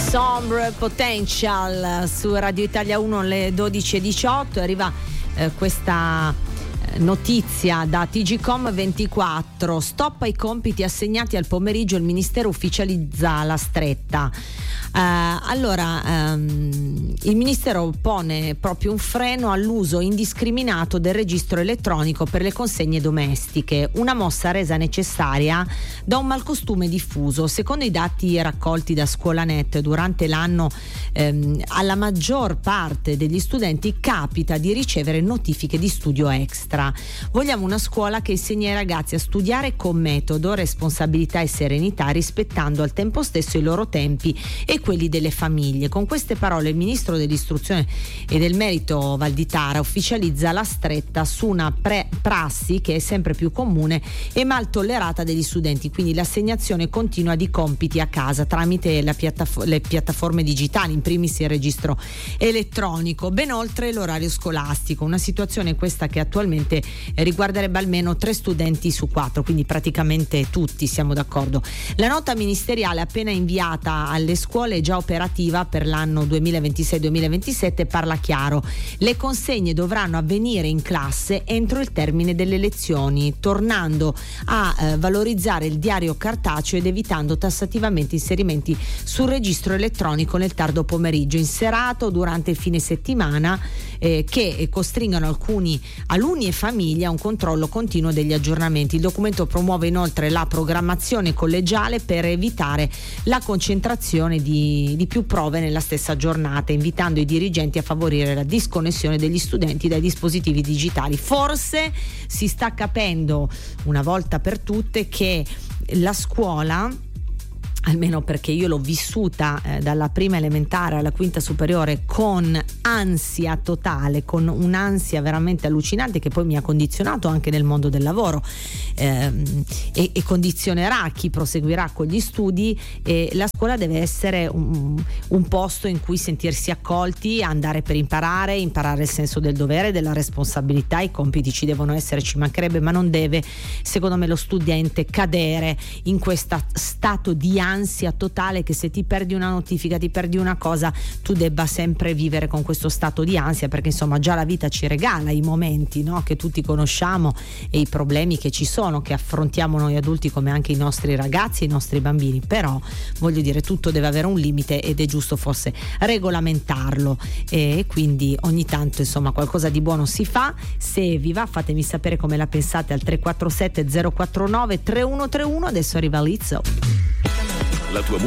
Sombre Potential su Radio Italia 1 alle 12:18. Arriva questa notizia da TGcom24: stop ai compiti assegnati al pomeriggio, il Ministero ufficializza la stretta. Il Ministero pone proprio un freno all'uso indiscriminato del registro elettronico per le consegne domestiche, una mossa resa necessaria da un malcostume diffuso. Secondo i dati raccolti da Scolanet, durante l'anno alla maggior parte degli studenti capita di ricevere notifiche di studio extra. Vogliamo una scuola che insegni ai ragazzi a studiare con metodo, responsabilità e serenità, rispettando al tempo stesso i loro tempi e quelli delle famiglie. Con queste parole il ministro dell'istruzione e del merito Valditara ufficializza la stretta su una prassi che è sempre più comune e mal tollerata degli studenti, quindi l'assegnazione continua di compiti a casa tramite le piattaforme digitali, in primis il registro elettronico, ben oltre l'orario scolastico. Una situazione questa che attualmente riguarderebbe almeno 3 studenti su 4, quindi praticamente tutti, siamo d'accordo. La nota ministeriale appena inviata alle scuole è già operativa per l'anno 2026-2027, parla chiaro: le consegne dovranno avvenire in classe entro il termine delle lezioni, tornando a valorizzare il diario cartaceo ed evitando tassativamente inserimenti sul registro elettronico nel tardo pomeriggio, in serata o durante il fine settimana, che costringono alunni e famiglie a un controllo continuo degli aggiornamenti. Il documento promuove inoltre la programmazione collegiale per evitare la concentrazione di più prove nella stessa giornata, invitando i dirigenti a favorire la disconnessione degli studenti dai dispositivi digitali. Forse si sta capendo una volta per tutte che la scuola, almeno perché io l'ho vissuta dalla prima elementare alla quinta superiore con ansia totale, con un'ansia veramente allucinante che poi mi ha condizionato anche nel mondo del lavoro e condizionerà chi proseguirà con gli studi. La scuola deve essere un posto in cui sentirsi accolti, andare per imparare il senso del dovere, della responsabilità. I compiti ci devono essere, ci mancherebbe, ma non deve, secondo me, lo studente cadere in questo stato di ansia totale che se ti perdi una notifica, ti perdi una cosa, tu debba sempre vivere con questo stato di ansia, perché insomma già la vita ci regala i momenti, no, che tutti conosciamo, e i problemi che ci sono, che affrontiamo noi adulti come anche i nostri ragazzi e i nostri bambini. Però voglio dire, tutto deve avere un limite ed è giusto forse regolamentarlo, e quindi ogni tanto insomma qualcosa di buono si fa. Se vi va, fatemi sapere come la pensate al 347 049 3131. Adesso arriva Lizzo. La tua